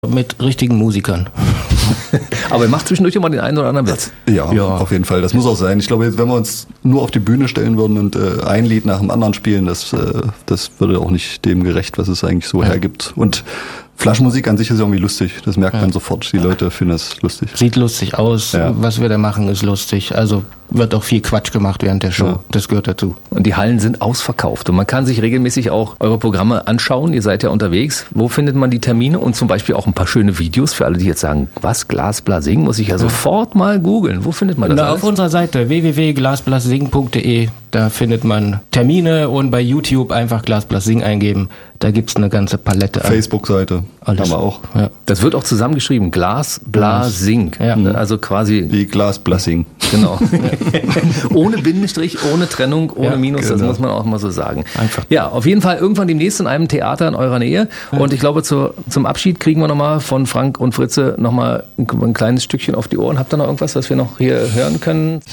Mit richtigen Musikern. Aber ihr macht zwischendurch immer den einen oder anderen Witz. Ja, auf jeden Fall. Das muss auch sein. Ich glaube, wenn wir uns nur auf die Bühne stellen würden und ein Lied nach dem anderen spielen, das würde auch nicht dem gerecht, was es eigentlich so hergibt. Und Flaschenmusik an sich ist ja irgendwie lustig. Das merkt man sofort. Die Leute finden das lustig. Sieht lustig aus. Ja. Was wir da machen, ist lustig. Also wird auch viel Quatsch gemacht während der Show. Ja. Das gehört dazu. Und die Hallen sind ausverkauft. Und man kann sich regelmäßig auch eure Programme anschauen. Ihr seid ja unterwegs. Wo findet man die Termine? Und zum Beispiel auch ein paar schöne Videos für alle, die jetzt sagen, was, Glasblasing? Muss ich ja sofort mal googeln. Wo findet man das alles? Auf unserer Seite www.glasblasing.de. Da findet man Termine und bei YouTube einfach Glasblasing eingeben. Da gibt's eine ganze Palette. Facebook-Seite haben wir auch. Ja. Das wird auch zusammengeschrieben. Glasblasing. Ja. Also quasi wie Glasblasing. Genau. Ohne Bindestrich, ohne Trennung, ohne Minus. Genau. Das muss man auch mal so sagen. Einfach. Ja, auf jeden Fall irgendwann demnächst in einem Theater in eurer Nähe. Und ich glaube, zum Abschied kriegen wir nochmal von Frank und Fritze nochmal ein kleines Stückchen auf die Ohren. Habt ihr noch irgendwas, was wir noch hier hören können?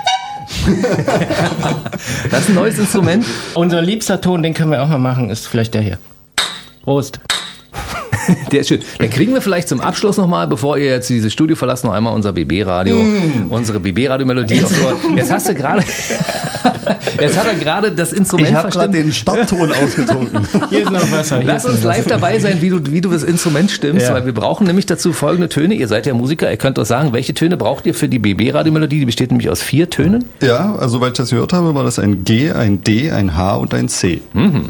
Das ist ein neues Instrument. Unser liebster Ton, den können wir auch mal machen, ist vielleicht der hier. Prost. Der ist schön. Dann kriegen wir vielleicht zum Abschluss nochmal, bevor ihr jetzt dieses Studio verlasst, noch einmal unser BB-Radio, unsere BB-Radio-Melodie auf Ohr. Jetzt hast du gerade, jetzt hat er gerade das Instrument verstimmt. Ich habe gerade den Startton ausgetrunken. Hier ist noch Wasser. Lass uns live dabei sein, wie du das Instrument stimmst, weil wir brauchen nämlich dazu folgende Töne. Ihr seid ja Musiker, ihr könnt uns sagen, welche Töne braucht ihr für die BB-Radio-Melodie? Die besteht nämlich aus 4 Tönen. Ja, also soweit ich das gehört habe, war das ein G, ein D, ein H und ein C.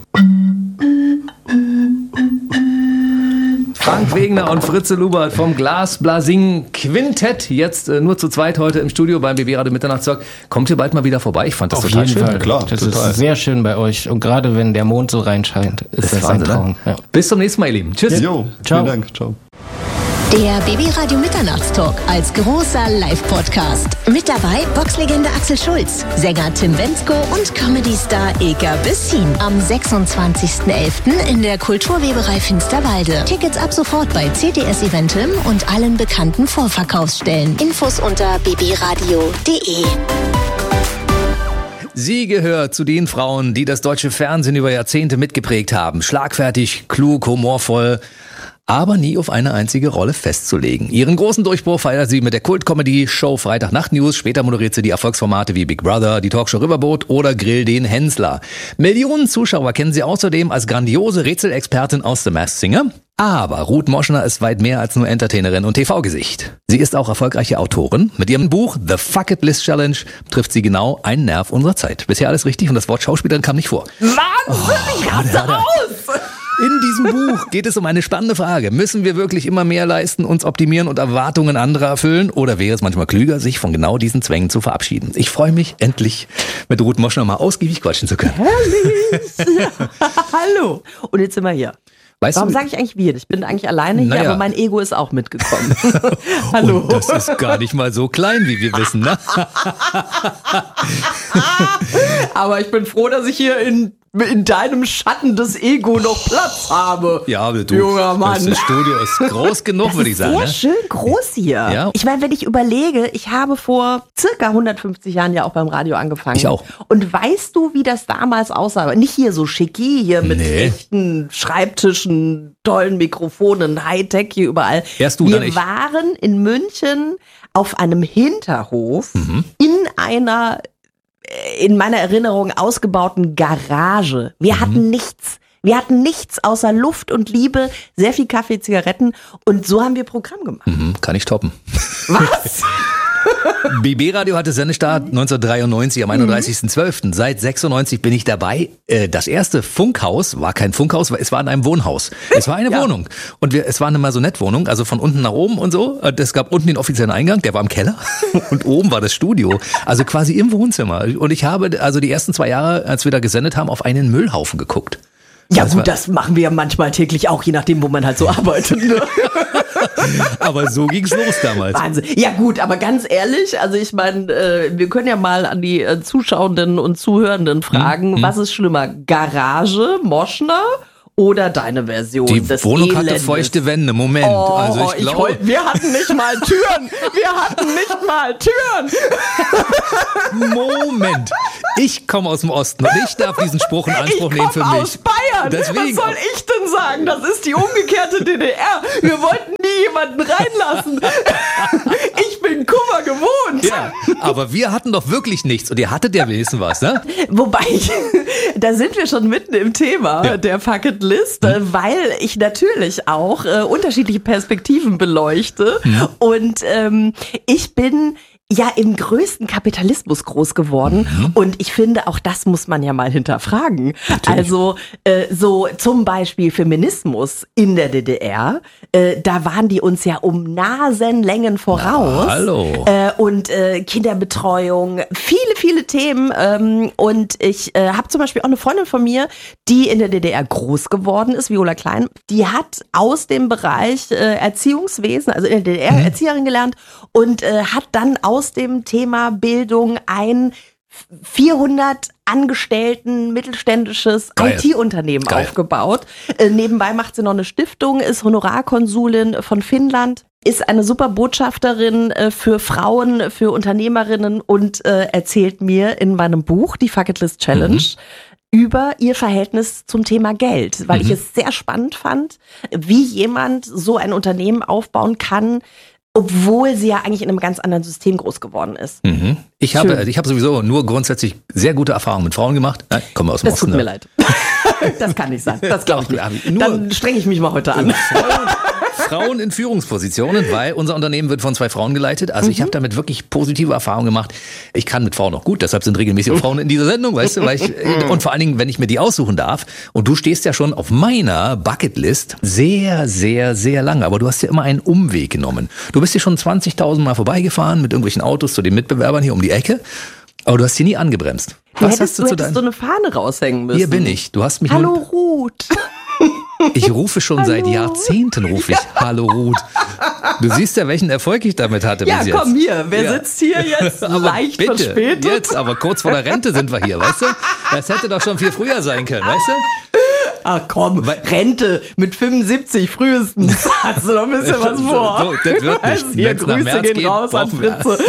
Frank Wegner und Fritze Lubert vom Glasblasing Quintett, jetzt nur zu zweit heute im Studio beim BB Radio Mitternachtstalk. Kommt ihr bald mal wieder vorbei? Ich fand das total schön. Fall. Klar, das ist sehr schön bei euch. Und gerade wenn der Mond so reinscheint, ist das ein Traum. Ja. Bis zum nächsten Mal, ihr Lieben. Tschüss. Jo, ciao. Vielen Dank. Ciao. Der BB Radio Mitternachtstalk als großer Live-Podcast. Mit dabei Boxlegende Axel Schulz, Sänger Tim Bendzko und Comedy-Star Ilka Bessin. Am 26.11. in der Kulturweberei Finsterwalde. Tickets ab sofort bei CTS Eventim und allen bekannten Vorverkaufsstellen. Infos unter bbradio.de. Sie gehört zu den Frauen, die das deutsche Fernsehen über Jahrzehnte mitgeprägt haben. Schlagfertig, klug, humorvoll, aber nie auf eine einzige Rolle festzulegen. Ihren großen Durchbruch feiert sie mit der Kult-Comedy-Show Freitagnacht News. Später moderiert sie die Erfolgsformate wie Big Brother, die Talkshow Riverboat oder Grill den Hensler. Millionen Zuschauer kennen sie außerdem als grandiose Rätselexpertin aus The Masked Singer. Aber Ruth Moschner ist weit mehr als nur Entertainerin und TV-Gesicht. Sie ist auch erfolgreiche Autorin. Mit ihrem Buch The Fuck It List Challenge trifft sie genau einen Nerv unserer Zeit. Bisher alles richtig und das Wort Schauspielerin kam nicht vor. Wahnsinn, ich raste aus! In diesem Buch geht es um eine spannende Frage. Müssen wir wirklich immer mehr leisten, uns optimieren und Erwartungen anderer erfüllen? Oder wäre es manchmal klüger, sich von genau diesen Zwängen zu verabschieden? Ich freue mich, endlich mit Ruth Moschner mal ausgiebig quatschen zu können. Herrlich! Hallo! Und jetzt sind wir hier. Warum sage ich eigentlich wir? Ich bin eigentlich alleine hier, aber mein Ego ist auch mitgekommen. Hallo. Und das ist gar nicht mal so klein, wie wir wissen, ne? Aber ich bin froh, dass ich hier in deinem Schatten des Ego noch Platz habe. Ja, aber du, junger Mann. Das Studio ist groß genug, würde ich sagen. Das ist so schön groß hier. Ja. Ich meine, wenn ich überlege, ich habe vor circa 150 Jahren ja auch beim Radio angefangen. Ich auch. Und weißt du, wie das damals aussah? Nicht hier so schicki, hier mit echten Schreibtischen, tollen Mikrofonen, Hightech hier überall. Erst du, Wir dann ich. waren in München auf einem Hinterhof in einer, in meiner Erinnerung, ausgebauten Garage. Wir hatten nichts. Wir hatten nichts außer Luft und Liebe, sehr viel Kaffee, Zigaretten und so haben wir Programm gemacht. Kann ich toppen. Was? BB Radio hatte Sendestart 1993 am 31.12. Seit 96 bin ich dabei. Das erste Funkhaus war kein Funkhaus, es war in einem Wohnhaus. Es war eine Wohnung. Und es war eine Maisonette-Wohnung, also von unten nach oben und so. Es gab unten den offiziellen Eingang, der war im Keller. Und oben war das Studio. Also quasi im Wohnzimmer. Und ich habe also die ersten 2 Jahre, als wir da gesendet haben, auf einen Müllhaufen geguckt. Ja gut, das machen wir ja manchmal täglich auch, je nachdem, wo man halt so arbeitet. Ne? Aber so ging's los damals. Wahnsinn. Ja gut, aber ganz ehrlich, also ich meine, wir können ja mal an die Zuschauenden und Zuhörenden fragen, was ist schlimmer, Garage, Moschner oder deine Version Die des Wohnung hatte Elendes. feuchte Wände. Moment. Also ich glaube. Wir hatten nicht mal Türen. Moment. Ich komme aus dem Osten und ich darf diesen Spruch in Anspruch nehmen für mich. Ich komme aus Bayern. Deswegen. Was soll ich denn sagen? Das ist die umgekehrte DDR. Wir wollten nie jemanden reinlassen. Ich bin Kummer gewohnt. Ja, aber wir hatten doch wirklich nichts und ihr hattet ja wenigstens was, ne? Wobei, da sind wir schon mitten im Thema der Fuck-It List, weil ich natürlich auch unterschiedliche Perspektiven beleuchte. Und ich bin ja im größten Kapitalismus groß geworden und ich finde, auch das muss man ja mal hinterfragen. Natürlich. Also so zum Beispiel Feminismus in der DDR, da waren die uns ja um Nasenlängen voraus. Na, hallo. Und Kinderbetreuung, viele Themen und ich habe zum Beispiel auch eine Freundin von mir, die in der DDR groß geworden ist, Viola Klein, die hat aus dem Bereich Erziehungswesen, also in der DDR Erzieherin gelernt und hat dann aus dem Thema Bildung ein 400 Angestellten mittelständisches IT-Unternehmen aufgebaut. Nebenbei macht sie noch eine Stiftung, ist Honorarkonsulin von Finnland, ist eine super Botschafterin für Frauen, für Unternehmerinnen und erzählt mir in meinem Buch, die Fuck It List Challenge, über ihr Verhältnis zum Thema Geld, weil ich es sehr spannend fand, wie jemand so ein Unternehmen aufbauen kann, obwohl sie ja eigentlich in einem ganz anderen System groß geworden ist. Ich habe sowieso nur grundsätzlich sehr gute Erfahrungen mit Frauen gemacht. Nein, kommen wir aus dem Das Osten. tut mir leid. Das kann nicht sein. Das glaube ich nicht. Dann strenge ich mich mal heute an. Frauen in Führungspositionen, weil unser Unternehmen wird von 2 Frauen geleitet. Also ich habe damit wirklich positive Erfahrungen gemacht. Ich kann mit Frauen auch gut, deshalb sind regelmäßig auch Frauen in dieser Sendung, weißt du, und vor allen Dingen, wenn ich mir die aussuchen darf. Und du stehst ja schon auf meiner Bucketlist sehr, sehr, sehr lange. Aber du hast ja immer einen Umweg genommen. Du bist hier schon 20.000 Mal vorbeigefahren mit irgendwelchen Autos zu den Mitbewerbern hier um die Ecke. Aber du hast hier nie angebremst. Was hast du zu deinem... so eine Fahne raushängen müssen. Hier bin ich. Du hast mich Hallo Ruth. Ich rufe schon seit Jahrzehnten, Hallo Ruth. Du siehst ja, welchen Erfolg ich damit hatte bis jetzt. Ja, komm hier. Wer sitzt hier jetzt leicht bitte, verspätet? Jetzt, aber kurz vor der Rente sind wir hier, weißt du? Das hätte doch schon viel früher sein können, weißt du? Ach komm, Rente mit 75 frühestens. Hast du noch ein bisschen was vor? So, das wird nicht. Hier, Wenn's nach Grüße März gehen geht, raus an brauchen wir- Fritze.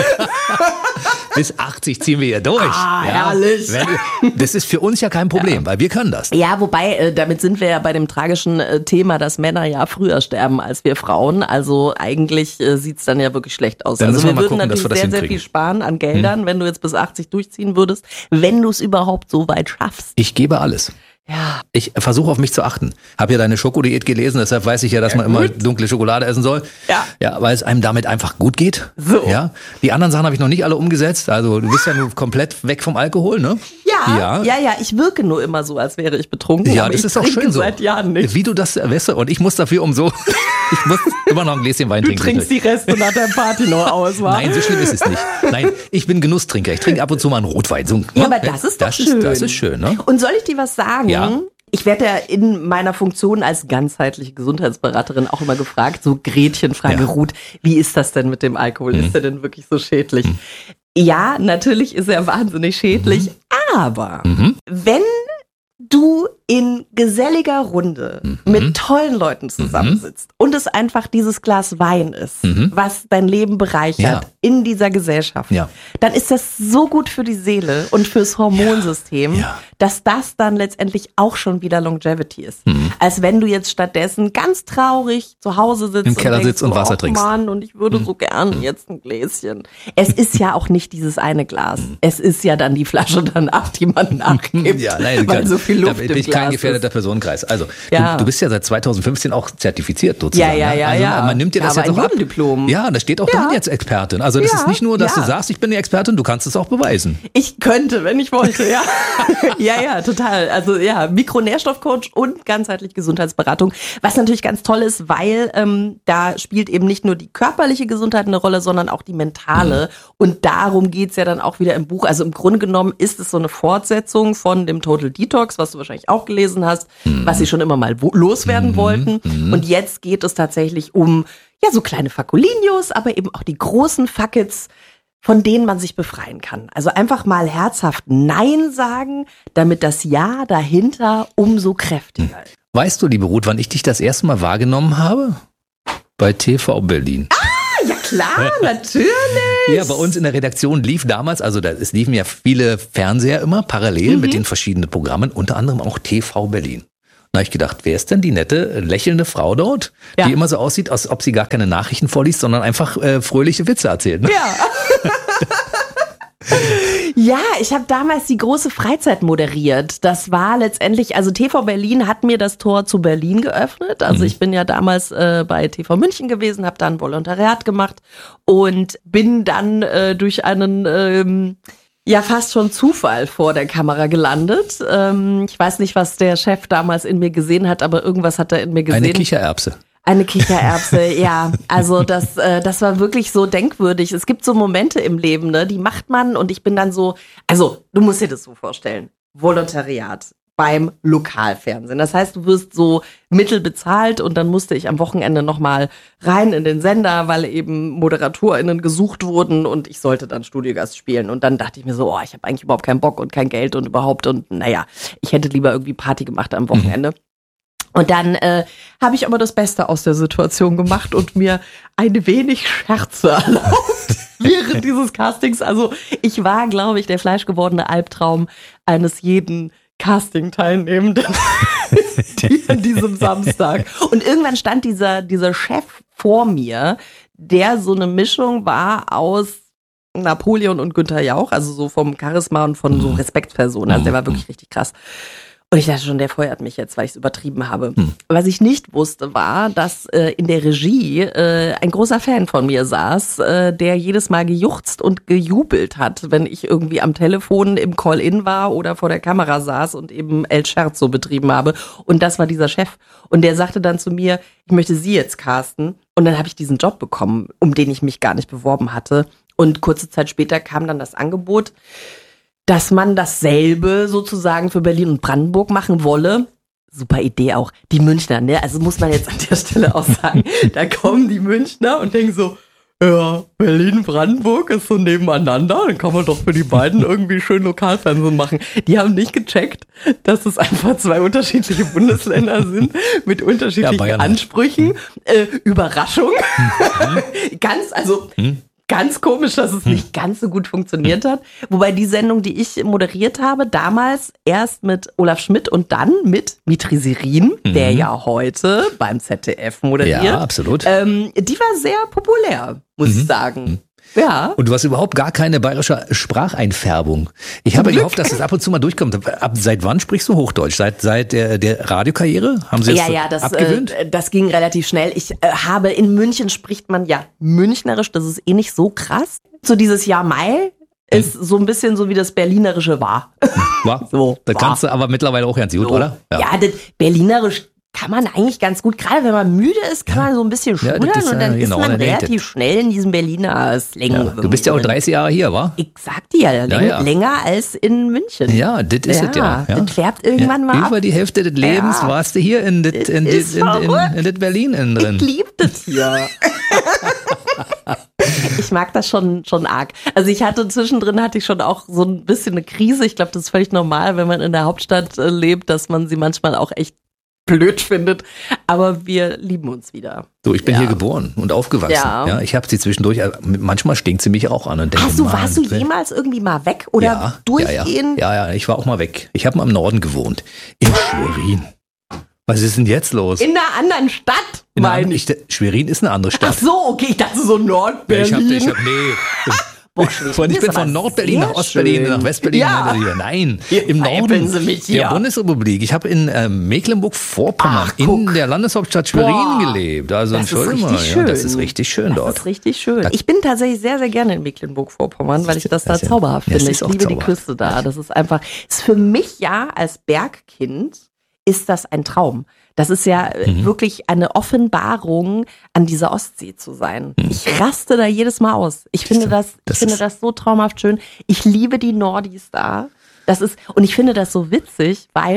Bis 80 ziehen wir hier durch. Herrlich. Das ist für uns ja kein Problem, weil wir können das. Ja, wobei, damit sind wir ja bei dem tragischen Thema, dass Männer ja früher sterben als wir Frauen. Also eigentlich sieht's dann ja wirklich schlecht aus. Dann Also müssen wir wir mal würden gucken, dass natürlich wir das sehr hinkriegen. viel sparen an Geldern, wenn du jetzt bis 80 durchziehen würdest, wenn du es überhaupt so weit schaffst. Ich gebe alles. Ja. Ich versuche auf mich zu achten. Habe ja deine Schokodiät gelesen, deshalb weiß ich ja, dass man immer dunkle Schokolade essen soll. Ja. Ja, weil es einem damit einfach gut geht. So. Ja. Die anderen Sachen habe ich noch nicht alle umgesetzt. Also du bist ja nur komplett weg vom Alkohol, ne? Ja, ich wirke nur immer so, als wäre ich betrunken. Ja, aber das ich ist auch trinke schön so. seit Jahren nicht. Wie du das weißt du, und ich muss dafür ich muss immer noch ein Gläschen Wein Du trinken. trinkst die Reste nach der Party noch aus, wa? Nein, so schlimm ist es nicht. Nein, ich bin Genusstrinker. Ich trinke ab und zu mal einen Rotwein. So, Ja, aber das ist doch schön. Das ist schön, ne? Und soll ich dir was sagen? Ja. Ich werde ja in meiner Funktion als ganzheitliche Gesundheitsberaterin auch immer gefragt, so Gretchenfrage, Ja. Ruth, wie ist das denn mit dem Alkohol? Ist der denn wirklich so schädlich? Ja, natürlich ist er wahnsinnig schädlich, aber wenn du in geselliger Runde mit tollen Leuten zusammensitzt und es einfach dieses Glas Wein ist, was dein Leben bereichert Ja. in dieser Gesellschaft, Ja. dann ist das so gut für die Seele und fürs Hormonsystem, Ja. dass das dann letztendlich auch schon wieder Longevity ist. Als wenn du jetzt stattdessen ganz traurig zu Hause sitzt Im Keller denkst, sitzt und Wasser trinkst. Mann, und ich würde so gern jetzt ein Gläschen. Es ist ja auch nicht dieses eine Glas. Es ist ja dann die Flasche danach, die man nachgibt, Ja, nein, weil so viel Luft da im bin ich Glas kein gefährdeter ist. Personenkreis. Also, Ja. du bist ja seit 2015 auch zertifiziert sozusagen. Ja, ne? ja, also, ja. Man nimmt dir das Aber jetzt ein auch ab. Jugenddiplom. Ja, da steht auch drin jetzt Expertin. Also das Ja, ist nicht nur, dass ja. du sagst, ich bin die Expertin, du kannst es auch beweisen. Ich könnte, wenn ich wollte, ja. Ja, total. Also ja, Mikronährstoffcoach und ganzheitlich Gesundheitsberatung. Was natürlich ganz toll ist, weil da spielt eben nicht nur die körperliche Gesundheit eine Rolle, sondern auch die mentale. Und darum geht's ja dann auch wieder im Buch. Also im Grunde genommen ist es so eine Fortsetzung von dem Total Detox, was du wahrscheinlich auch gelesen hast, was sie schon immer mal loswerden wollten. Und jetzt geht es tatsächlich um ja so kleine Fakulinhos, aber eben auch die großen Fuckets, von denen man sich befreien kann. Also einfach mal herzhaft Nein sagen, damit das Ja dahinter umso kräftiger ist. Weißt du, liebe Ruth, wann ich dich das erste Mal wahrgenommen habe? Bei TV Berlin. Ja klar, natürlich. Ja, bei uns in der Redaktion lief damals, also es liefen ja viele Fernseher immer parallel mit den verschiedenen Programmen, unter anderem auch TV Berlin. Da habe ich gedacht, wer ist denn die nette, lächelnde Frau dort, die immer so aussieht, als ob sie gar keine Nachrichten vorliest, sondern einfach fröhliche Witze erzählt. Ne? Ja. Ja, ich habe damals die große Freizeit moderiert. Das war letztendlich, also TV Berlin hat mir das Tor zu Berlin geöffnet. Also ich bin ja damals bei TV München gewesen, habe da ein Volontariat gemacht und bin dann durch einen ja fast schon Zufall vor der Kamera gelandet. Ich weiß nicht, was der Chef damals in mir gesehen hat, aber irgendwas hat er in mir gesehen. Eine Kichererbse. Eine Kichererbse, ja. Also das war wirklich so denkwürdig. Es gibt so Momente im Leben, ne, die macht man und ich bin dann so, also du musst dir das so vorstellen, Volontariat beim Lokalfernsehen. Das heißt, du wirst so mittelbezahlt und dann musste ich am Wochenende nochmal rein in den Sender, weil eben ModeratorInnen gesucht wurden und ich sollte dann Studiogast spielen. Und dann dachte ich mir so, ich habe eigentlich überhaupt keinen Bock und kein Geld und überhaupt und naja, ich hätte lieber irgendwie Party gemacht am Wochenende. Und dann habe ich aber das Beste aus der Situation gemacht und mir ein wenig Scherze erlaubt während dieses Castings. Also ich war, glaube ich, der fleischgewordene Albtraum eines jeden Casting-Teilnehmenden an diesem Samstag. Und irgendwann stand dieser Chef vor mir, der so eine Mischung war aus Napoleon und Günther Jauch, also so vom Charisma und von so Respektspersonen. Also der war wirklich richtig krass. Und ich dachte schon, der feuert mich jetzt, weil ich es übertrieben habe. Was ich nicht wusste, war, dass in der Regie ein großer Fan von mir saß, der jedes Mal gejuchzt und gejubelt hat, wenn ich irgendwie am Telefon im Call-In war oder vor der Kamera saß und eben El Scherzo betrieben habe. Und das war dieser Chef. Und der sagte dann zu mir, ich möchte Sie jetzt casten. Und dann habe ich diesen Job bekommen, um den ich mich gar nicht beworben hatte. Und kurze Zeit später kam dann das Angebot, dass man dasselbe sozusagen für Berlin und Brandenburg machen wolle. Super Idee auch. Die Münchner, ne? Also muss man jetzt an der Stelle auch sagen, da kommen die Münchner und denken so, ja, Berlin, Brandenburg ist so nebeneinander, dann kann man doch für die beiden irgendwie schön Lokalfernsehen machen. Die haben nicht gecheckt, dass es einfach zwei unterschiedliche Bundesländer sind mit unterschiedlichen Ansprüchen. Überraschung. Ganz komisch, dass es nicht ganz so gut funktioniert hat. Wobei die Sendung, die ich moderiert habe, damals erst mit Olaf Schmidt und dann mit Mitri Serin, der ja heute beim ZDF moderiert. Ja, absolut. Die war sehr populär, muss ich sagen. Ja. Und du hast überhaupt gar keine bayerische Spracheinfärbung. Ich habe gehofft, dass es ab und zu mal durchkommt. Seit wann sprichst du Hochdeutsch? Seit der Radiokarriere? Haben Sie das abgewöhnt? Das ging relativ schnell. Ich habe in München spricht man ja münchnerisch, das ist eh nicht so krass. So dieses Jahr Mai ist so ein bisschen so wie das Berlinerische war. War? So, da kannst du aber mittlerweile auch ganz gut, so. Oder? Ja, das Berlinerisch kann man eigentlich ganz gut, gerade wenn man müde ist, kann man so ein bisschen schudern und dann ist man relativ schnell in diesem Berliner Slang. Ja, du bist ja auch 30 Jahre hier, wa? Ich sag dir, länger als in München. Ja, das ist es ja. Das färbt irgendwann mal ab. Über die Hälfte des Lebens warst du hier in das Berlin drin. Ich lieb das hier. Ich mag das schon arg. Also zwischendrin hatte ich schon auch so ein bisschen eine Krise. Ich glaube, das ist völlig normal, wenn man in der Hauptstadt lebt, dass man sie manchmal auch echt blöd findet, aber wir lieben uns wieder. So, ich bin hier geboren und aufgewachsen. Ja, ich habe sie zwischendurch, manchmal stinkt sie mich auch an und denke, warst du jemals irgendwie mal weg oder durchgehend? Ja, ich war auch mal weg. Ich habe mal im Norden gewohnt, in Schwerin. Was ist denn jetzt los? In einer anderen Stadt, meine ich. Schwerin ist eine andere Stadt. Ach so, okay, ich dachte so Nordberlin. Ich bin von Nordberlin nach Ostberlin, nach Westberlin. Ja. Nein, im Norden der Bundesrepublik. Ich habe in Mecklenburg-Vorpommern in der Landeshauptstadt Schwerin gelebt. Also Entschuldigung mal, das ist richtig schön dort. Das ist richtig schön. Ich bin tatsächlich sehr, sehr gerne in Mecklenburg-Vorpommern, weil ich das da zauberhaft finde. Ich liebe die Küste da. Das ist einfach, ist für mich als Bergkind ist das ein Traum. Das ist ja wirklich eine Offenbarung, an dieser Ostsee zu sein. Ich raste da jedes Mal aus. Ich finde das so traumhaft schön. Ich liebe die Nordis da. Und ich finde das so witzig, weil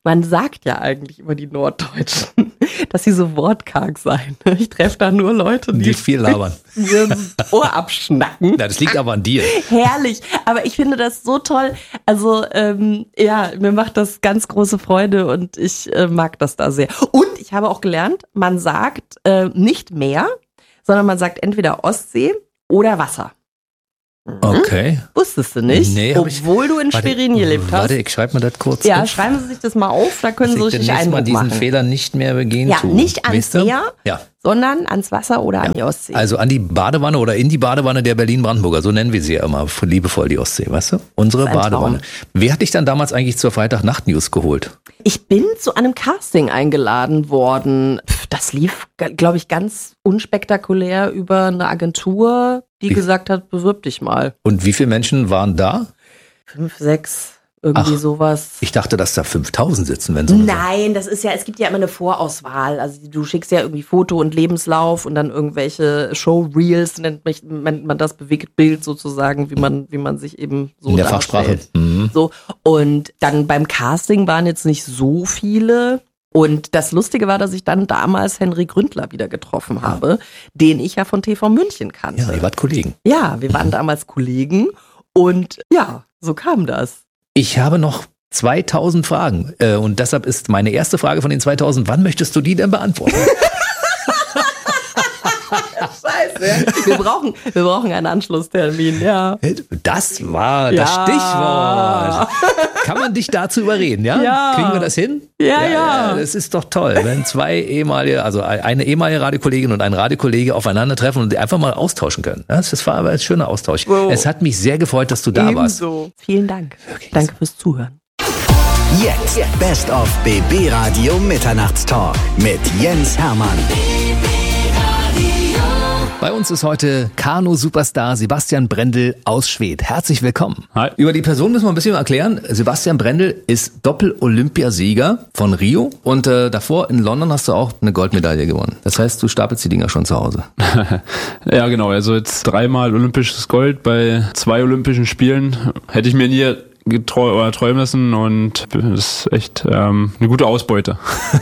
Man sagt ja eigentlich über die Norddeutschen, dass sie so wortkarg seien. Ich treffe da nur Leute, Die viel labern. mir das Ohr abschnacken. Na, das liegt aber an dir. Herrlich, aber ich finde das so toll. Also mir macht das ganz große Freude und ich mag das da sehr. Und ich habe auch gelernt, man sagt nicht Meer, sondern man sagt entweder Ostsee oder Wasser. Okay. Wusstest du nicht? Nee, obwohl du in Schwerin gelebt hast. Warte, ich schreibe mir das kurz Ja, auf. schreiben Sie sich das mal auf, da können Sie dass ich richtig demnächst mal Eindruck diesen machen. Fehler nicht mehr begehen Ja, tue. nicht ans Weißt du? Meer, Ja. sondern ans Wasser oder an die Ostsee. Also an die Badewanne oder in die Badewanne der Berlin-Brandenburger, so nennen wir sie ja immer, liebevoll die Ostsee, weißt du? Unsere Das ist ein Badewanne. Wer hat dich dann damals eigentlich zur Freitag-Nacht-News geholt? Ich bin zu einem Casting eingeladen worden. Das lief, glaube ich, ganz unspektakulär über eine Agentur, die gesagt hat, bewirb dich mal. Und wie viele Menschen waren da? 5, 6, irgendwie sowas. Ich dachte, dass da 5000 sitzen, wenn so eine Nein, das ist ja, es gibt ja immer eine Vorauswahl. Also du schickst ja irgendwie Foto und Lebenslauf und dann irgendwelche Showreels, nennt man das Bewegtbild sozusagen, wie man sich eben so in der darstellt. Fachsprache. Mhm. So, und dann beim Casting waren jetzt nicht so viele. Und das Lustige war, dass ich dann damals Henry Gründler wieder getroffen habe, den ich ja von TV München kannte. Ja, ihr wart Kollegen. Ja, wir waren damals Kollegen und ja, so kam das. Ich habe noch 2000 Fragen und deshalb ist meine erste Frage von den 2000, wann möchtest du die denn beantworten? Scheiße. Wir brauchen einen Anschlusstermin, ja. Das war das Stichwort. Kann man dich dazu überreden, ja? Ja. Kriegen wir das hin? Ja. Das ist doch toll, wenn zwei ehemalige, also eine ehemalige Radiokollegin und ein Radiokollege aufeinandertreffen und einfach mal austauschen können. Das war aber ein schöner Austausch. Wow. Es hat mich sehr gefreut, dass du da warst. Ebenso. Vielen Dank. Danke fürs Zuhören. Jetzt Best of BB Radio Mitternachtstalk mit Jens Hermann. Bei uns ist heute Kanu-Superstar Sebastian Brendel aus Schwedt. Herzlich willkommen. Hi. Über die Person müssen wir ein bisschen erklären. Sebastian Brendel ist Doppel-Olympiasieger von Rio und davor in London hast du auch eine Goldmedaille gewonnen. Das heißt, du stapelst die Dinger schon zu Hause. Ja, genau. Also jetzt 3-mal olympisches Gold bei 2 Olympischen Spielen. Hätte ich mir nie träumen lassen und das ist echt eine gute Ausbeute.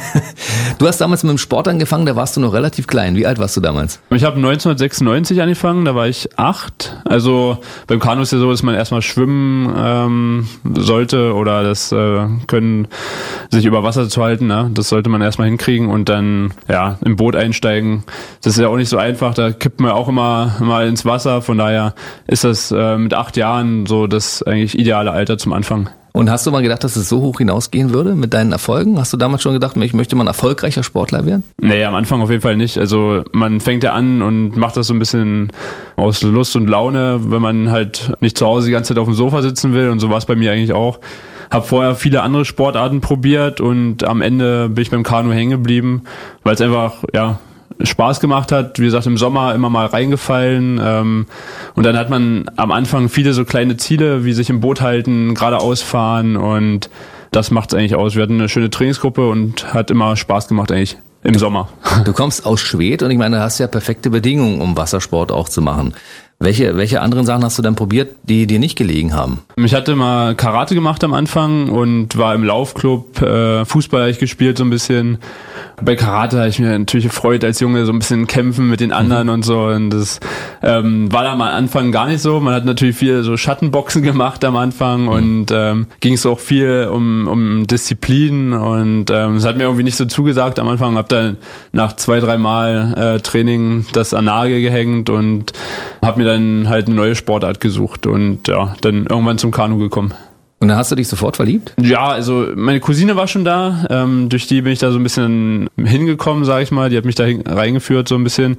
Du hast damals mit dem Sport angefangen, da warst du noch relativ klein. Wie alt warst du damals? Ich habe 1996 angefangen, da war ich 8. Also beim Kanu ist ja so, dass man erstmal schwimmen sollte oder das können, sich über Wasser zu halten. Ne? Das sollte man erstmal hinkriegen und dann ja im Boot einsteigen. Das ist ja auch nicht so einfach, da kippt man auch immer mal ins Wasser. Von daher ist das mit 8 Jahren so das eigentlich ideale Alter zum Anfang. Und hast du mal gedacht, dass es so hoch hinausgehen würde mit deinen Erfolgen? Hast du damals schon gedacht, ich möchte mal ein erfolgreicher Sportler werden? Nee, am Anfang auf jeden Fall nicht. Also man fängt ja an und macht das so ein bisschen aus Lust und Laune, wenn man halt nicht zu Hause die ganze Zeit auf dem Sofa sitzen will. Und so war es bei mir eigentlich auch. Habe vorher viele andere Sportarten probiert und am Ende bin ich beim Kanu hängen geblieben, weil es einfach, ja, Spaß gemacht hat, wie gesagt, im Sommer immer mal reingefallen und dann hat man am Anfang viele so kleine Ziele, wie sich im Boot halten, geradeaus fahren und das macht's eigentlich aus. Wir hatten eine schöne Trainingsgruppe und hat immer Spaß gemacht eigentlich im Sommer. Du kommst aus Schwedt und ich meine, du hast ja perfekte Bedingungen, um Wassersport auch zu machen. Welche anderen Sachen hast du dann probiert, die dir nicht gelegen haben? Ich hatte mal Karate gemacht am Anfang und war im Laufclub, Fußball habe ich gespielt so ein bisschen. Bei Karate habe ich mir natürlich gefreut als Junge, so ein bisschen kämpfen mit den anderen und so. Und das war dann am Anfang gar nicht so. Man hat natürlich viel so Schattenboxen gemacht am Anfang und ging es auch viel um Disziplin und es hat mir irgendwie nicht so zugesagt am Anfang. Hab dann nach 2-3 Mal Training das an Nagel gehängt und habe mir dann halt eine neue Sportart gesucht und ja, dann irgendwann zum Kanu gekommen. Und dann hast du dich sofort verliebt? Ja, also meine Cousine war schon da, durch die bin ich da so ein bisschen hingekommen, sag ich mal, die hat mich da reingeführt so ein bisschen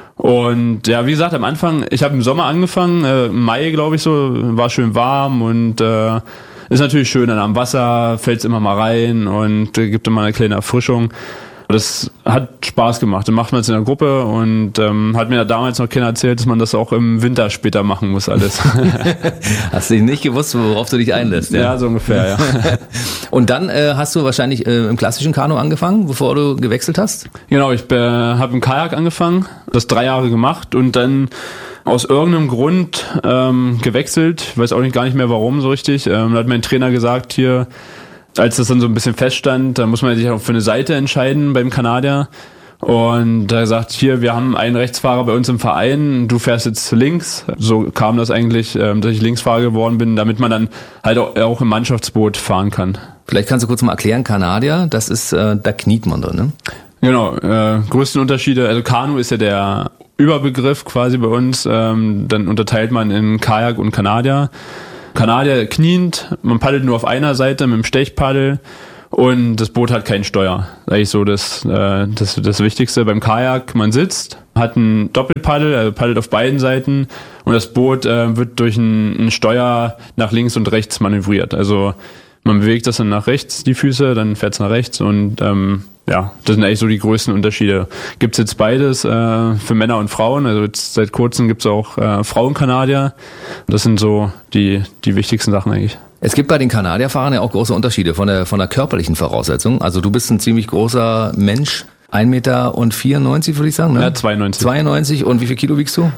und ja, wie gesagt, am Anfang, ich habe im Sommer angefangen, im Mai glaube ich so, war schön warm und ist natürlich schön, dann am Wasser fällt's immer mal rein und gibt immer eine kleine Erfrischung. Das hat Spaß gemacht. Dann macht man es in der Gruppe und hat mir damals noch keiner erzählt, dass man das auch im Winter später machen muss alles. Hast du nicht gewusst, worauf du dich einlässt? Ja, so ungefähr, ja. Und dann hast du wahrscheinlich im klassischen Kanu angefangen, bevor du gewechselt hast? Genau, ich habe im Kajak angefangen, das 3 Jahre gemacht und dann aus irgendeinem Grund gewechselt. Ich weiß auch gar nicht mehr warum so richtig. Dann hat mein Trainer gesagt, hier, als das dann so ein bisschen feststand, da muss man sich auch für eine Seite entscheiden beim Kanadier. Und da sagt, hier, wir haben einen Rechtsfahrer bei uns im Verein, du fährst jetzt links. So kam das eigentlich, dass ich Linksfahrer geworden bin, damit man dann halt auch im Mannschaftsboot fahren kann. Vielleicht kannst du kurz mal erklären, Kanadier, das ist, da kniet man drin, ne? Genau, größten Unterschiede, also Kanu ist ja der Überbegriff quasi bei uns, dann unterteilt man in Kajak und Kanadier. Kanadier kniend, man paddelt nur auf einer Seite mit dem Stechpaddel. Und das Boot hat kein Steuer. Das ist eigentlich so das Wichtigste. Beim Kajak, man sitzt, hat ein Doppelpaddel, also paddelt auf beiden Seiten und das Boot wird durch ein Steuer nach links und rechts manövriert. Also man bewegt das dann nach rechts, die Füße, dann fährt es nach rechts und das sind eigentlich so die größten Unterschiede. Gibt's jetzt beides für Männer und Frauen. Also jetzt seit kurzem gibt's auch Frauenkanadier. Das sind so die wichtigsten Sachen eigentlich. Es gibt bei den Kanadierfahrern ja auch große Unterschiede von der körperlichen Voraussetzung. Also du bist ein ziemlich großer Mensch, 1,94 Meter würde ich sagen, ne? Ja, 92. 92 und wie viel Kilo wiegst du?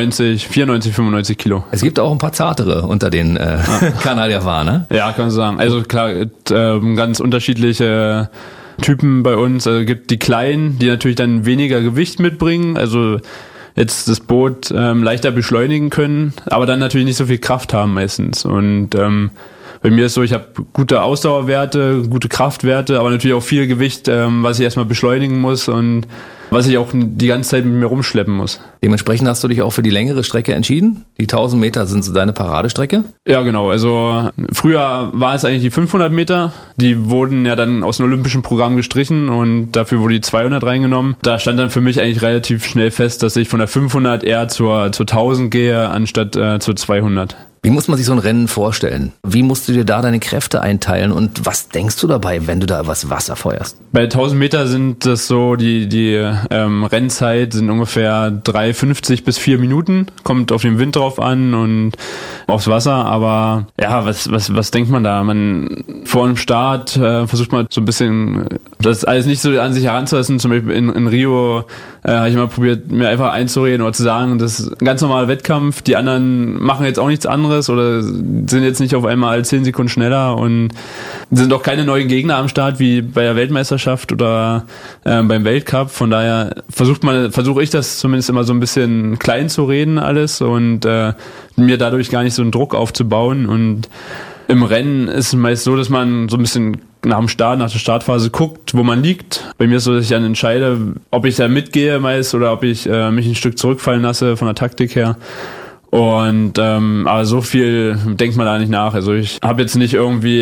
95 Kilo. Es gibt auch ein paar zartere unter den Kanadierfahrern, ne? Ja, kann man sagen. Also klar, ganz unterschiedliche Typen bei uns. Also gibt die Kleinen, die natürlich dann weniger Gewicht mitbringen, also jetzt das Boot leichter beschleunigen können, aber dann natürlich nicht so viel Kraft haben meistens. Und bei mir ist so, ich habe gute Ausdauerwerte, gute Kraftwerte, aber natürlich auch viel Gewicht, was ich erstmal beschleunigen muss und was ich auch die ganze Zeit mit mir rumschleppen muss. Dementsprechend hast du dich auch für die längere Strecke entschieden? Die 1000 Meter sind so deine Paradestrecke? Ja, genau. Also früher war es eigentlich die 500 Meter. Die wurden ja dann aus dem olympischen Programm gestrichen und dafür wurde die 200 reingenommen. Da stand dann für mich eigentlich relativ schnell fest, dass ich von der 500 eher zur 1000 gehe, anstatt zur 200. Wie muss man sich so ein Rennen vorstellen? Wie musst du dir da deine Kräfte einteilen und was denkst du dabei, wenn du da übers Wasser feuerst? Bei 1000 Meter sind das so, die Rennzeit sind ungefähr 3,50 bis 4 Minuten. Kommt auf den Wind drauf an und aufs Wasser, aber ja, was denkt man da? Man vor dem Start versucht man so ein bisschen das alles nicht so an sich heranzulassen. Zum Beispiel in Rio habe ich mal probiert, mir einfach einzureden oder zu sagen, das ist ein ganz normaler Wettkampf, die anderen machen jetzt auch nichts anderes oder sind jetzt nicht auf einmal 10 Sekunden schneller und sind auch keine neuen Gegner am Start wie bei der Weltmeisterschaft oder beim Weltcup. Von daher versuche ich das zumindest immer so ein bisschen klein zu reden alles und mir dadurch gar nicht so einen Druck aufzubauen. Und im Rennen ist es meist so, dass man so ein bisschen nach der Startphase guckt, wo man liegt. Bei mir ist es so, dass ich dann entscheide, ob ich da mitgehe meist oder ob ich mich ein Stück zurückfallen lasse von der Taktik her. Und aber so viel denkt man da nicht nach. Also ich habe jetzt nicht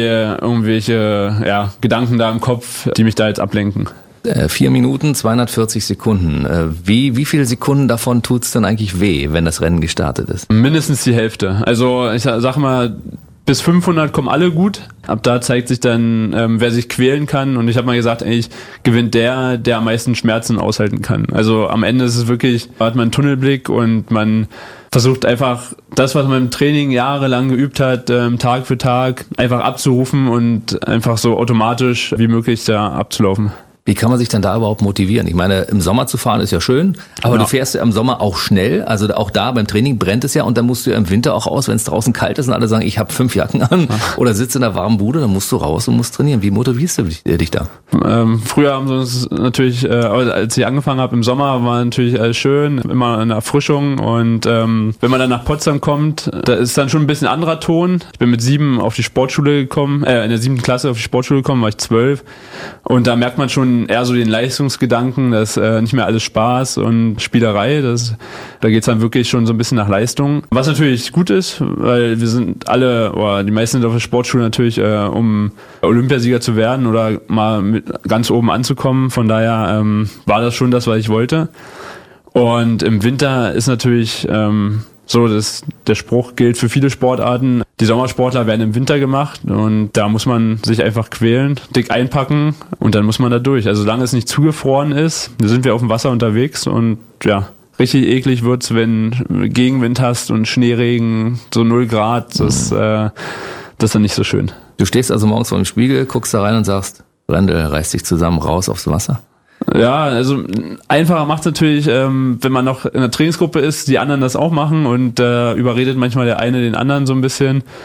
irgendwelche Gedanken da im Kopf, die mich da jetzt ablenken. 4 Minuten, 240 Sekunden. Wie viele Sekunden davon tut's dann eigentlich weh, wenn das Rennen gestartet ist? Mindestens die Hälfte. Also ich sag mal, bis 500 kommen alle gut. Ab da zeigt sich dann, wer sich quälen kann. Und ich habe mal gesagt, eigentlich gewinnt der am meisten Schmerzen aushalten kann. Also am Ende ist es wirklich, hat man einen Tunnelblick und man versucht einfach das, was man im Training jahrelang geübt hat, Tag für Tag einfach abzurufen und einfach so automatisch wie möglich da abzulaufen. Wie kann man sich dann da überhaupt motivieren? Ich meine, im Sommer zu fahren ist ja schön, aber du fährst ja im Sommer auch schnell. Also auch da beim Training brennt es ja und dann musst du ja im Winter auch raus, wenn es draußen kalt ist und alle sagen, ich habe 5 Jacken an oder sitze in der warmen Bude, dann musst du raus und musst trainieren. Wie motivierst du dich da? Früher haben sie uns natürlich, als ich angefangen habe im Sommer, war natürlich alles schön, immer eine Erfrischung und wenn man dann nach Potsdam kommt, da ist dann schon ein bisschen anderer Ton. Ich bin mit 7 auf die Sportschule gekommen, in der 7. Klasse auf die Sportschule gekommen, war ich 12 und da merkt man schon eher so den Leistungsgedanken, dass nicht mehr alles Spaß und Spielerei, da geht's dann wirklich schon so ein bisschen nach Leistung. Was natürlich gut ist, weil wir sind alle, oder die meisten sind auf der Sportschule natürlich, um Olympiasieger zu werden oder mal mit ganz oben anzukommen. Von daher war das schon das, was ich wollte. Und im Winter ist natürlich so, dass der Spruch gilt für viele Sportarten. Die Sommersportler werden im Winter gemacht und da muss man sich einfach quälen, dick einpacken und dann muss man da durch. Also solange es nicht zugefroren ist, sind wir auf dem Wasser unterwegs und ja, richtig eklig wird's, wenn du Gegenwind hast und Schneeregen, so 0 Grad, das ist dann nicht so schön. Du stehst also morgens vor dem Spiegel, guckst da rein und sagst, Brendel, reiß dich zusammen raus aufs Wasser? Ja, also einfacher macht es natürlich, wenn man noch in einer Trainingsgruppe ist, die anderen das auch machen und überredet manchmal der eine den anderen so ein bisschen.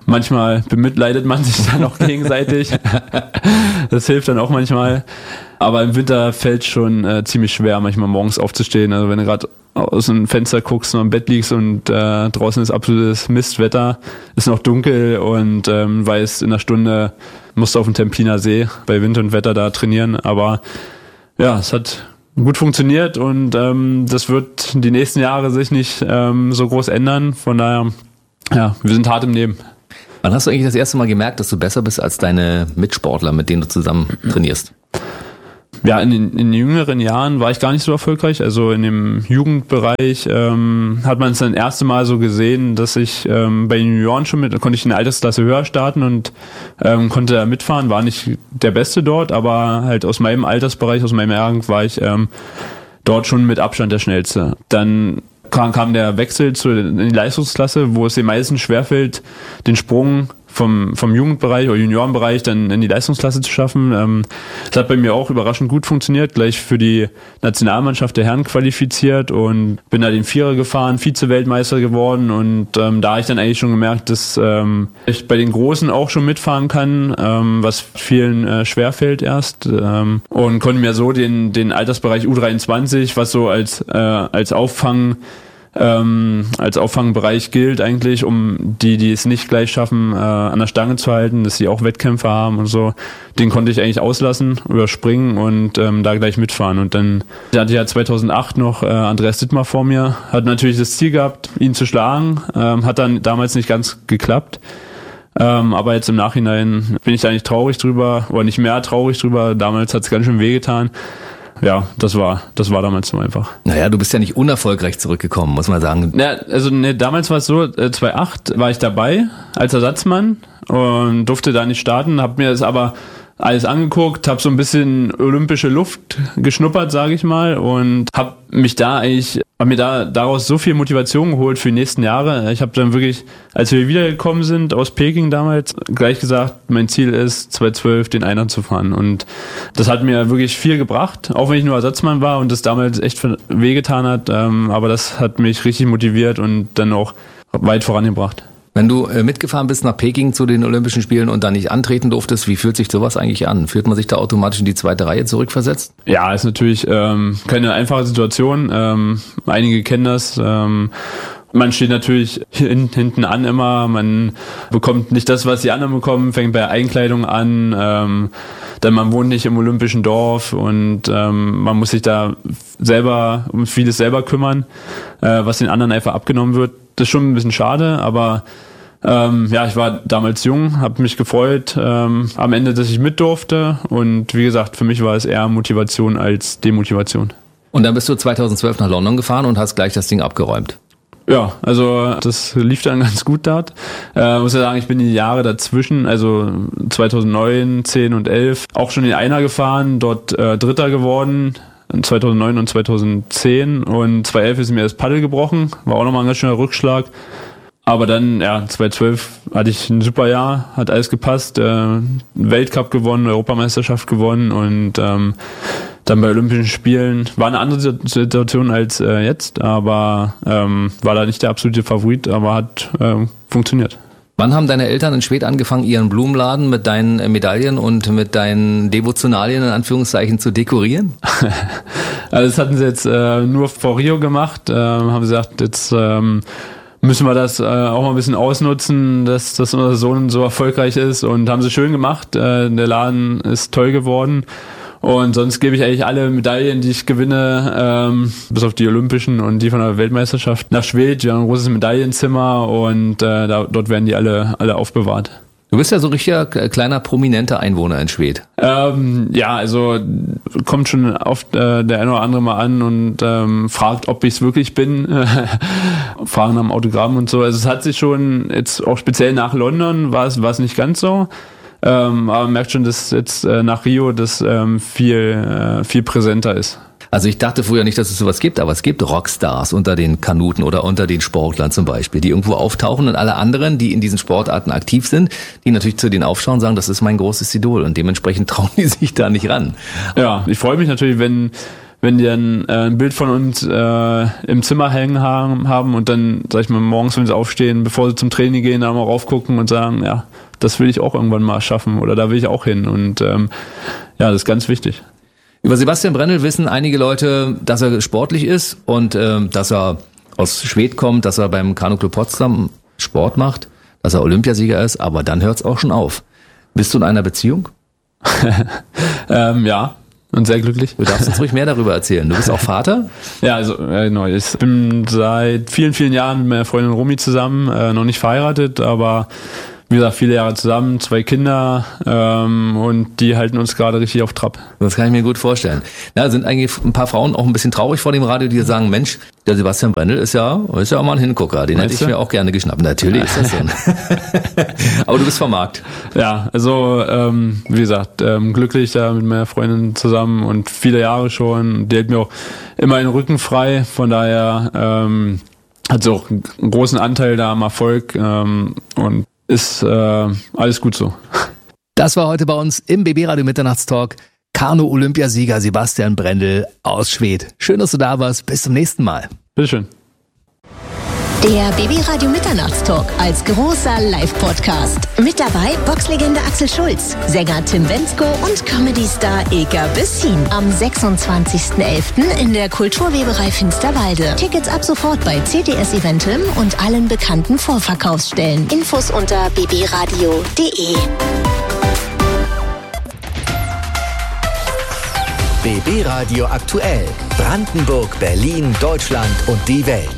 Manchmal bemitleidet man sich dann auch gegenseitig. Das hilft dann auch manchmal. Aber im Winter fällt es schon ziemlich schwer, manchmal morgens aufzustehen. Also wenn du gerade aus dem Fenster guckst und am Bett liegst und draußen ist absolutes Mistwetter, ist noch dunkel und weißt, in einer Stunde musst du auf den Tempiner See bei Wind und Wetter da trainieren. Aber ja, es hat gut funktioniert und das wird die nächsten Jahre sich nicht so groß ändern. Von daher, ja, wir sind hart im Nehmen. Wann hast du eigentlich das erste Mal gemerkt, dass du besser bist als deine Mitsportler, mit denen du zusammen trainierst? Ja, in den jüngeren Jahren war ich gar nicht so erfolgreich. Also in dem Jugendbereich hat man es dann das erste Mal so gesehen, dass ich bei den Junioren konnte ich eine Altersklasse höher starten und konnte da mitfahren. War nicht der Beste dort, aber halt aus meinem Altersbereich, aus meinem Jahrgang war ich dort schon mit Abstand der Schnellste. Dann kam der Wechsel in die Leistungsklasse, wo es den meisten schwerfällt, den Sprung vom Jugendbereich oder Juniorenbereich dann in die Leistungsklasse zu schaffen. Das hat bei mir auch überraschend gut funktioniert, gleich für die Nationalmannschaft der Herren qualifiziert und bin da den Vierer gefahren, Vize-Weltmeister geworden und da habe ich dann eigentlich schon gemerkt, dass ich bei den Großen auch schon mitfahren kann, was vielen schwerfällt erst und konnte mir so den Altersbereich U23, was so als Auffangbereich gilt eigentlich, um die es nicht gleich schaffen, an der Stange zu halten, dass sie auch Wettkämpfe haben und so. Den konnte ich eigentlich auslassen, überspringen und da gleich mitfahren. Und dann hatte ich ja 2008 noch Andreas Dittmar vor mir, hat natürlich das Ziel gehabt, ihn zu schlagen, hat dann damals nicht ganz geklappt. Aber jetzt im Nachhinein bin ich da nicht traurig drüber, oder nicht mehr traurig drüber. Damals hat es ganz schön wehgetan. Ja, das war damals so einfach. Naja, du bist ja nicht unerfolgreich zurückgekommen, muss man sagen. Ja, also damals war es so, 2008 war ich dabei als Ersatzmann und durfte da nicht starten, habe mir das aber alles angeguckt, habe so ein bisschen olympische Luft geschnuppert, sage ich mal, und habe mir daraus so viel Motivation geholt für die nächsten Jahre. Ich habe dann wirklich, als wir wiedergekommen sind aus Peking damals, gleich gesagt, mein Ziel ist 2012 den Einern zu fahren und das hat mir wirklich viel gebracht, auch wenn ich nur Ersatzmann war und das damals echt wehgetan hat, aber das hat mich richtig motiviert und dann auch weit vorangebracht. Wenn du mitgefahren bist nach Peking zu den Olympischen Spielen und da nicht antreten durftest, wie fühlt sich sowas eigentlich an? Fühlt man sich da automatisch in die zweite Reihe zurückversetzt? Ja, ist natürlich keine einfache Situation. Einige kennen das. Man steht natürlich hinten an immer, man bekommt nicht das, was die anderen bekommen, fängt bei Einkleidung an, dann man wohnt nicht im olympischen Dorf und man muss sich da selber um vieles selber kümmern, was den anderen einfach abgenommen wird. Das ist schon ein bisschen schade, aber ich war damals jung, habe mich gefreut am Ende, dass ich mit durfte und wie gesagt, für mich war es eher Motivation als Demotivation. Und dann bist du 2012 nach London gefahren und hast gleich das Ding abgeräumt. Ja, also das lief dann ganz gut dort. Muss ja sagen, ich bin die Jahre dazwischen, also 2009, 10 und 11, auch schon in Einer gefahren, dort Dritter geworden, 2009 und 2010 und 2011 ist mir das Paddel gebrochen, war auch nochmal ein ganz schöner Rückschlag. Aber dann, 2012 hatte ich ein super Jahr, hat alles gepasst, Weltcup gewonnen, Europameisterschaft gewonnen und dann bei Olympischen Spielen war eine andere Situation als jetzt, aber war da nicht der absolute Favorit, aber hat funktioniert. Wann haben deine Eltern in Schwedt angefangen, ihren Blumenladen mit deinen Medaillen und mit deinen Devotionalien in Anführungszeichen zu dekorieren? Also das hatten sie jetzt nur vor Rio gemacht, haben gesagt, jetzt müssen wir das auch mal ein bisschen ausnutzen, dass unser Sohn so erfolgreich ist und haben sie schön gemacht. Der Laden ist toll geworden. Und sonst gebe ich eigentlich alle Medaillen, die ich gewinne, bis auf die Olympischen und die von der Weltmeisterschaft, nach Schwedt. Wir haben ein großes Medaillenzimmer und dort werden die alle aufbewahrt. Du bist ja so richtiger kleiner prominenter Einwohner in Schwedt. Also kommt schon oft der eine oder andere mal an und fragt, ob ich es wirklich bin. Fragen nach dem Autogramm und so. Also es hat sich schon, jetzt auch speziell nach London war es nicht ganz so. Aber man merkt schon, dass jetzt nach Rio das viel präsenter ist. Also ich dachte früher nicht, dass es sowas gibt, aber es gibt Rockstars unter den Kanuten oder unter den Sportlern zum Beispiel, die irgendwo auftauchen und alle anderen, die in diesen Sportarten aktiv sind, die natürlich zu denen aufschauen und sagen, das ist mein großes Idol und dementsprechend trauen die sich da nicht ran. Ja, ich freue mich natürlich, wenn wenn die dann ein Bild von uns im Zimmer hängen haben und dann, sag ich mal, morgens, wenn sie aufstehen, bevor sie zum Training gehen, da mal raufgucken und sagen, ja, das will ich auch irgendwann mal schaffen oder da will ich auch hin. Und das ist ganz wichtig. Über Sebastian Brendel wissen einige Leute, dass er sportlich ist und dass er aus Schwedt kommt, dass er beim Kanuclub Potsdam Sport macht, dass er Olympiasieger ist, aber dann hört's auch schon auf. Bist du in einer Beziehung? Ja, und sehr glücklich. Du darfst uns ruhig mehr darüber erzählen. Du bist auch Vater? Ja, also genau. Ich bin seit vielen, vielen Jahren mit meiner Freundin Romy zusammen, noch nicht verheiratet, aber wie gesagt, viele Jahre zusammen, 2 Kinder und die halten uns gerade richtig auf Trab. Das kann ich mir gut vorstellen. Ja, sind eigentlich ein paar Frauen auch ein bisschen traurig vor dem Radio, die sagen, Mensch, der Sebastian Brendel ist ja auch mal ein Hingucker. Den hätte ich mir auch gerne geschnappt. Natürlich ist das so. Aber du bist vom Markt. Ja, also wie gesagt, glücklich da mit meiner Freundin zusammen und viele Jahre schon. Die hält mir auch immer den Rücken frei. Von daher hat sie auch einen großen Anteil da am Erfolg und ist alles gut so. Das war heute bei uns im BB Radio Mitternachtstalk. Kanu-Olympiasieger Sebastian Brendel aus Schwedt. Schön, dass du da warst. Bis zum nächsten Mal. Bitteschön. Der BB Radio Mitternachtstalk als großer Live-Podcast. Mit dabei Boxlegende Axel Schulz, Sänger Tim Wenzko und Comedy-Star Eka Bessin. Am 26.11. in der Kulturweberei Finsterwalde. Tickets ab sofort bei CTS Eventim und allen bekannten Vorverkaufsstellen. Infos unter bbradio.de. BB Radio aktuell. Brandenburg, Berlin, Deutschland und die Welt.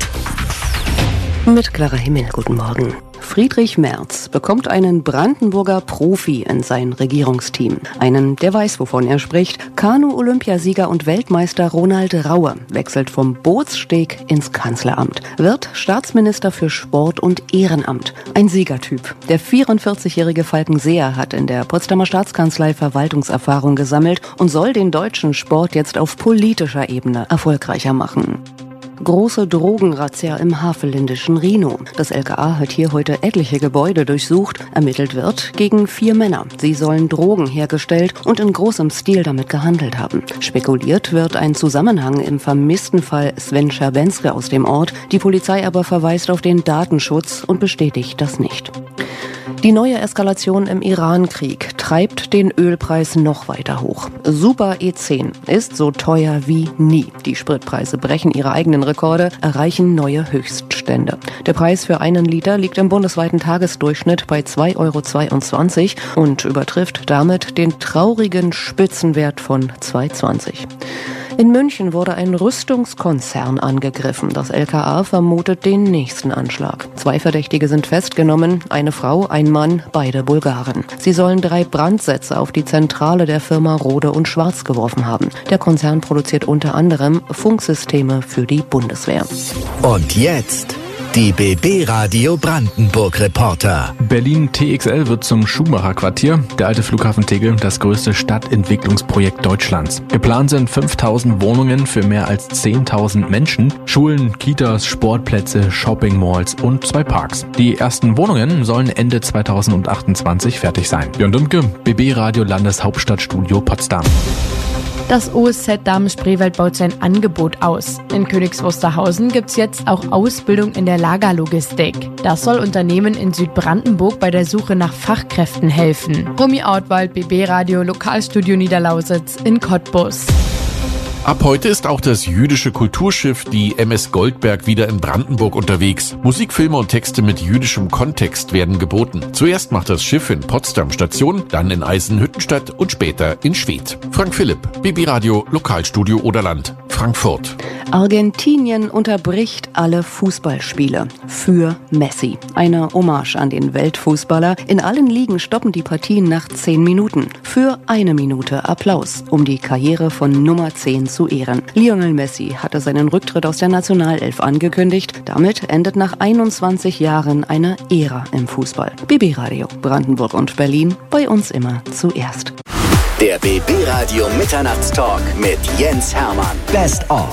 Mit Clara Himmel, guten Morgen. Friedrich Merz bekommt einen Brandenburger Profi in sein Regierungsteam. Einen, der weiß, wovon er spricht. Kanu-Olympiasieger und Weltmeister Ronald Raue wechselt vom Bootssteg ins Kanzleramt. Wird Staatsminister für Sport und Ehrenamt. Ein Siegertyp. Der 44-jährige Falkenseer hat in der Potsdamer Staatskanzlei Verwaltungserfahrung gesammelt und soll den deutschen Sport jetzt auf politischer Ebene erfolgreicher machen. Große Drogenrazzia im havelländischen Rhino. Das LKA hat hier heute etliche Gebäude durchsucht. Ermittelt wird gegen 4 Männer. Sie sollen Drogen hergestellt und in großem Stil damit gehandelt haben. Spekuliert wird ein Zusammenhang im vermissten Fall Sven Scherbenske aus dem Ort. Die Polizei aber verweist auf den Datenschutz und bestätigt das nicht. Die neue Eskalation im Iran-Krieg treibt den Ölpreis noch weiter hoch. Super E10 ist so teuer wie nie. Die Spritpreise brechen ihre eigenen Rekorde, erreichen neue Höchststände. Der Preis für 1 Liter liegt im bundesweiten Tagesdurchschnitt bei 2,22 € und übertrifft damit den traurigen Spitzenwert von 2,20 €. In München wurde ein Rüstungskonzern angegriffen. Das LKA vermutet den nächsten Anschlag. 2 Verdächtige sind festgenommen, eine Frau, ein Mann, beide Bulgaren. Sie sollen 3 Brandsätze auf die Zentrale der Firma Rode und Schwarz geworfen haben. Der Konzern produziert unter anderem Funksysteme für die Bundeswehr. Und jetzt die BB Radio Brandenburg Reporter. Berlin TXL wird zum Schumacher-Quartier. Der alte Flughafen Tegel, das größte Stadtentwicklungsprojekt Deutschlands. Geplant sind 5.000 Wohnungen für mehr als 10.000 Menschen, Schulen, Kitas, Sportplätze, Shopping-Malls und 2 Parks. Die ersten Wohnungen sollen Ende 2028 fertig sein. Björn Dümke, BB Radio Landeshauptstadtstudio Potsdam. Das OSZ Damen-Spreewald baut sein Angebot aus. In Königs Wusterhausen gibt's jetzt auch Ausbildung in der Lagerlogistik. Das soll Unternehmen in Südbrandenburg bei der Suche nach Fachkräften helfen. Romy Ortwald, BB Radio Lokalstudio Niederlausitz in Cottbus. Ab heute ist auch das jüdische Kulturschiff, die MS Goldberg, wieder in Brandenburg unterwegs. Musikfilme und Texte mit jüdischem Kontext werden geboten. Zuerst macht das Schiff in Potsdam Station, dann in Eisenhüttenstadt und später in Schwedt. Frank Philipp, BB Radio Lokalstudio Oderland, Frankfurt. Argentinien unterbricht alle Fußballspiele für Messi. Eine Hommage an den Weltfußballer. In allen Ligen stoppen die Partien nach 10 Minuten. Für 1 Minute Applaus, um die Karriere von Nummer 10 zu ehren. Lionel Messi hatte seinen Rücktritt aus der Nationalelf angekündigt. Damit endet nach 21 Jahren eine Ära im Fußball. BB Radio Brandenburg und Berlin, bei uns immer zuerst. Der BB Radio Mitternachtstalk mit Jens Hermann. Best of.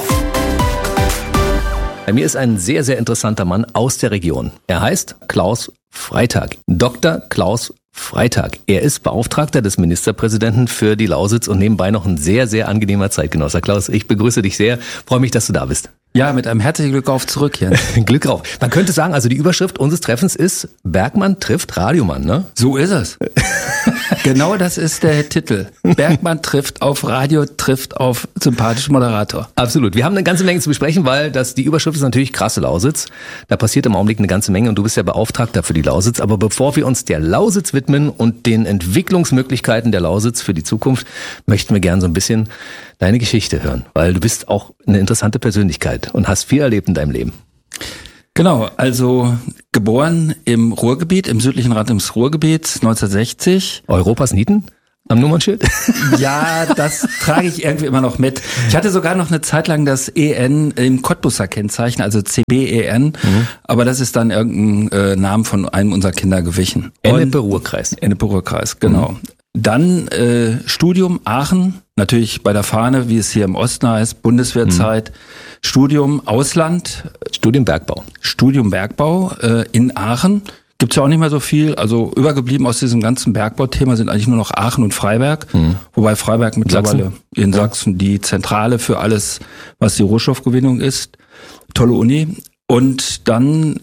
Bei mir ist ein sehr, sehr interessanter Mann aus der Region. Er heißt Klaus Freitag. Dr. Klaus Freitag. Er ist Beauftragter des Ministerpräsidenten für die Lausitz und nebenbei noch ein sehr, sehr angenehmer Zeitgenosser. Klaus, ich begrüße dich sehr. Freue mich, dass du da bist. Ja, mit einem herzlichen Glück auf zurück, Jens. Glück auf. Man könnte sagen, also die Überschrift unseres Treffens ist Bergmann trifft Radiomann, ne? So ist es. Genau das ist der Titel. Bergmann trifft auf Radio, trifft auf sympathischen Moderator. Absolut. Wir haben eine ganze Menge zu besprechen, weil die Überschrift ist natürlich krasse Lausitz. Da passiert im Augenblick eine ganze Menge und du bist ja Beauftragter für die Lausitz. Aber bevor wir uns der Lausitz widmen und den Entwicklungsmöglichkeiten der Lausitz für die Zukunft, möchten wir gern so ein bisschen deine Geschichte hören, weil du bist auch eine interessante Persönlichkeit und hast viel erlebt in deinem Leben. Genau, also geboren im Ruhrgebiet, im südlichen Rand des Ruhrgebiets, 1960. Europas Nieten am Nummernschild? Ja, das trage ich irgendwie immer noch mit. Ich hatte sogar noch eine Zeit lang das EN im Cottbusser Kennzeichen, also CBEN, aber das ist dann irgendein Name von einem unserer Kinder gewichen. Ennepe-Ruhr-Kreis. Ennepe-Ruhr-Kreis, genau. Dann Studium Aachen, natürlich bei der Fahne, wie es hier im Osten heißt, Bundeswehrzeit. Studium Ausland. Studium Bergbau. Studium Bergbau in Aachen. Gibt's ja auch nicht mehr so viel. Also übergeblieben aus diesem ganzen Bergbauthema sind eigentlich nur noch Aachen und Freiberg. Wobei Freiberg mittlerweile in Sachsen die Zentrale für alles, was die Rohstoffgewinnung ist. Tolle Uni. Und dann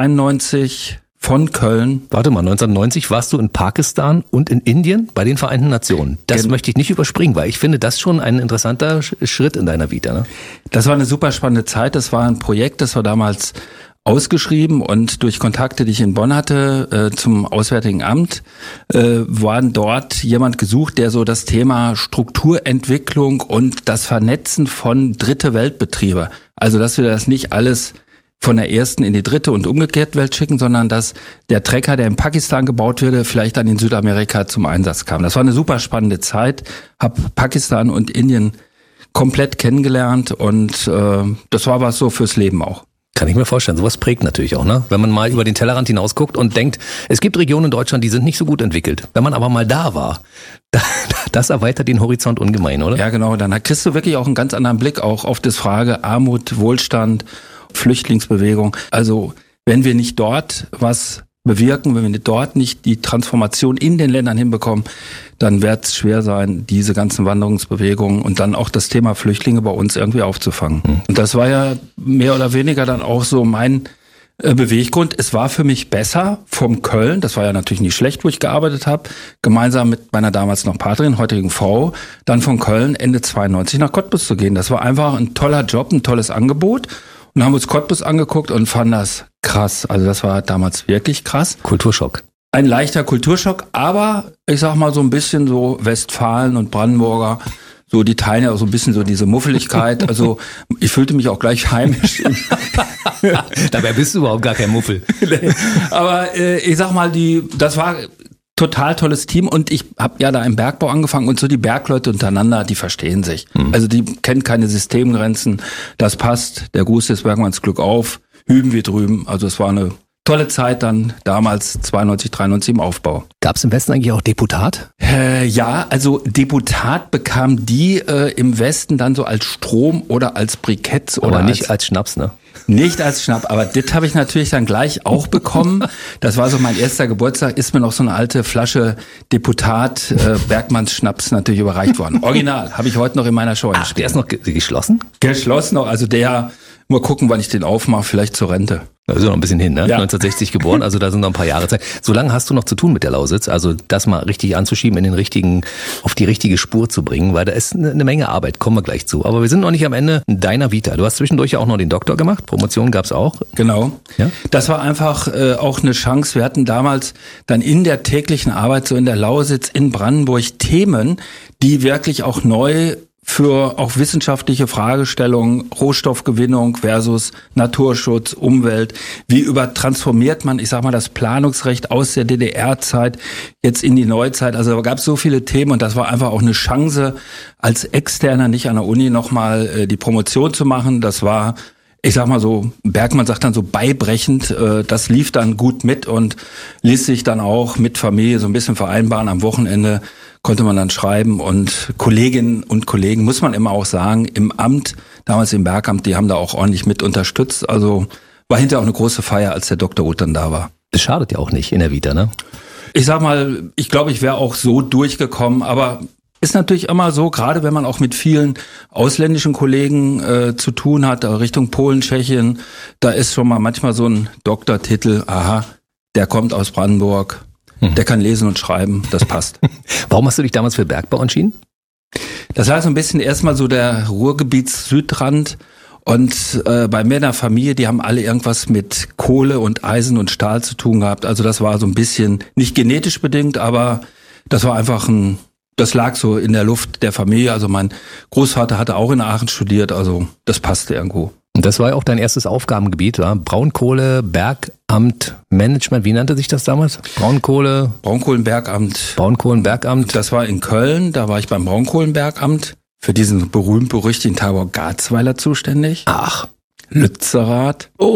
92 von Köln. Warte mal, 1990 warst du in Pakistan und in Indien bei den Vereinten Nationen. Das möchte ich nicht überspringen, weil ich finde, das schon ein interessanter Schritt in deiner Vita. Ne? Das war eine super spannende Zeit. Das war ein Projekt, das war damals ausgeschrieben und durch Kontakte, die ich in Bonn hatte, zum Auswärtigen Amt, waren dort jemand gesucht, der so das Thema Strukturentwicklung und das Vernetzen von Dritte Weltbetriebe, also dass wir das nicht alles von der ersten in die dritte und umgekehrt Welt schicken, sondern dass der Trecker, der in Pakistan gebaut wurde, vielleicht dann in Südamerika zum Einsatz kam. Das war eine super spannende Zeit, habe Pakistan und Indien komplett kennengelernt und das war was so fürs Leben auch. Kann ich mir vorstellen. Sowas prägt natürlich auch, ne? Wenn man mal über den Tellerrand hinausguckt und denkt, es gibt Regionen in Deutschland, die sind nicht so gut entwickelt. Wenn man aber mal da war, das erweitert den Horizont ungemein, oder? Ja, genau. Dann kriegst du wirklich auch einen ganz anderen Blick auch auf das Frage Armut, Wohlstand, Flüchtlingsbewegung. Also wenn wir nicht dort was bewirken, wenn wir dort nicht die Transformation in den Ländern hinbekommen, dann wird es schwer sein, diese ganzen Wanderungsbewegungen und dann auch das Thema Flüchtlinge bei uns irgendwie aufzufangen. Und das war ja mehr oder weniger dann auch so mein Beweggrund. Es war für mich besser vom Köln, das war ja natürlich nicht schlecht, wo ich gearbeitet habe, gemeinsam mit meiner damals noch Partnerin, heutigen Frau, dann von Köln Ende 92 nach Cottbus zu gehen. Das war einfach ein toller Job, ein tolles Angebot. Und haben uns Cottbus angeguckt und fanden das krass. Also das war damals wirklich krass. Kulturschock. Ein leichter Kulturschock, aber ich sag mal so ein bisschen so Westfalen und Brandenburger, so die teilen ja auch so ein bisschen so diese Muffeligkeit. Also ich fühlte mich auch gleich heimisch. Dabei bist du überhaupt gar kein Muffel. Nee. Aber ich sag mal, das war total tolles Team und ich habe ja da im Bergbau angefangen und so die Bergleute untereinander, die verstehen sich. Also die kennen keine Systemgrenzen, das passt, der Gruß des Bergmanns Glück auf, hüben wir drüben. Also es war eine tolle Zeit dann damals 92, 93 im Aufbau. Gab es im Westen eigentlich auch Deputat? Ja, also Deputat bekam die im Westen dann so als Strom oder als Briketts. Aber nicht als Schnaps, ne? Nicht als Schnapp, aber das habe ich natürlich dann gleich auch bekommen. Das war so mein erster Geburtstag, ist mir noch so eine alte Flasche Deputat Bergmanns Schnaps natürlich überreicht worden. Original, habe ich heute noch in meiner Scheune. Ach, der ist noch geschlossen? Geschlossen noch, also der, mal gucken, wann ich den aufmache, vielleicht zur Rente. Also noch ein bisschen hin, ne? Ja. 1960 geboren, also da sind noch ein paar Jahre Zeit. So lange hast du noch zu tun mit der Lausitz, also das mal richtig anzuschieben, auf die richtige Spur zu bringen, weil da ist eine Menge Arbeit, kommen wir gleich zu. Aber wir sind noch nicht am Ende deiner Vita. Du hast zwischendurch ja auch noch den Doktor gemacht, Promotion gab's auch. Genau. Ja? Das war einfach auch eine Chance. Wir hatten damals dann in der täglichen Arbeit, so in der Lausitz, in Brandenburg, Themen, die wirklich auch neu für auch wissenschaftliche Fragestellungen, Rohstoffgewinnung versus Naturschutz, Umwelt. Wie transformiert man, ich sag mal, das Planungsrecht aus der DDR-Zeit jetzt in die Neuzeit? Also da gab es so viele Themen und das war einfach auch eine Chance, als Externer nicht an der Uni nochmal die Promotion zu machen. Das war, ich sag mal so, Bergmann sagt dann so beibrechend, das lief dann gut mit und ließ sich dann auch mit Familie so ein bisschen vereinbaren. Am Wochenende konnte man dann schreiben und Kolleginnen und Kollegen, muss man immer auch sagen, im Amt, damals im Bergamt, die haben da auch ordentlich mit unterstützt. Also war hinterher auch eine große Feier, als der Dr. Uth dann da war. Das schadet ja auch nicht in der Vita, ne? Ich sag mal, ich glaube, ich wäre auch so durchgekommen, aber ist natürlich immer so, gerade wenn man auch mit vielen ausländischen Kollegen zu tun hat, Richtung Polen, Tschechien, da ist schon mal manchmal so ein Doktortitel, aha, der kommt aus Brandenburg, der kann lesen und schreiben, das passt. Warum hast du dich damals für Bergbau entschieden? Das war so ein bisschen erstmal so der Ruhrgebiets-Südrand und bei mir in der Familie, die haben alle irgendwas mit Kohle und Eisen und Stahl zu tun gehabt. Also das war so ein bisschen, nicht genetisch bedingt, aber das war einfach das lag so in der Luft der Familie. Also mein Großvater hatte auch in Aachen studiert, also das passte irgendwo. Und das war ja auch dein erstes Aufgabengebiet, war Braunkohle, Bergamt, Management, wie nannte sich das damals? Braunkohlenbergamt. Das war in Köln, da war ich beim Braunkohlenbergamt für diesen berühmt-berüchtigten Tagebau Garzweiler zuständig. Ach. Lützerath.